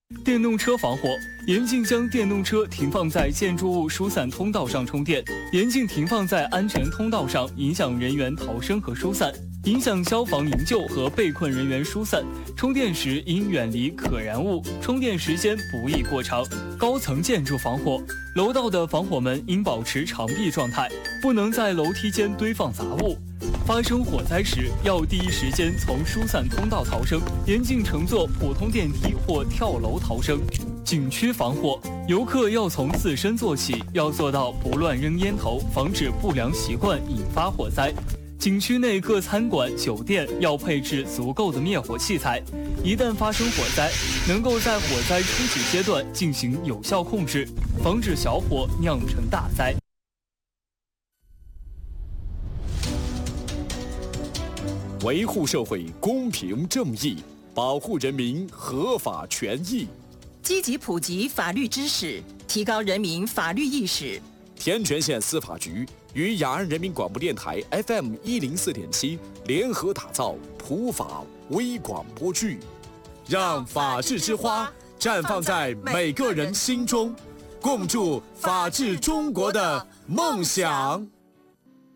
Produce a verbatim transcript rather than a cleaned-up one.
电动车防火，严禁将电动车停放在建筑物疏散通道上充电，严禁停放在安全通道上，影响人员逃生和疏散，影响消防营救和被困人员疏散。充电时应远离可燃物，充电时间不宜过长。高层建筑防火，楼道的防火门应保持长闭状态，不能在楼梯间堆放杂物。发生火灾时，要第一时间从疏散通道逃生，严禁乘坐普通电梯或跳楼逃生。景区防火，游客要从自身做起，要做到不乱扔烟头，防止不良习惯引发火灾。景区内各餐馆、酒店要配置足够的灭火器材，一旦发生火灾，能够在火灾初期阶段进行有效控制，防止小火酿成大灾。 维护社会公平正义，保护人民合法权益， 积极普及法律知识，提高人民法律意识。 天全县司法局与雅安人民广播电台 F M 一零四点七联合打造普法微广播剧，让法治之花绽放在每个人心中，共筑法治中国的梦想。